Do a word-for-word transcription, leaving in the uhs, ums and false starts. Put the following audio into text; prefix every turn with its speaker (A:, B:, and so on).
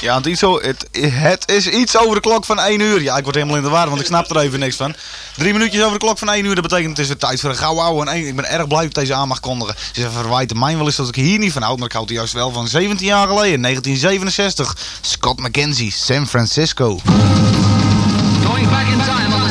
A: Ja, het is, zo, het, het is iets over de klok van één uur. Ja, ik word helemaal in de war, want ik snap er even niks van. Drie minuutjes over de klok van één uur, dat betekent het is weer tijd voor een gauw ouwe. En ik ben erg blij dat ik deze aan mag kondigen. Ze verwijten mij wel eens dat ik hier niet van houd, maar ik houd er juist wel van zeventien jaar geleden, negentien zevenenzestig. Scott McKenzie, San Francisco.
B: Going back in time on the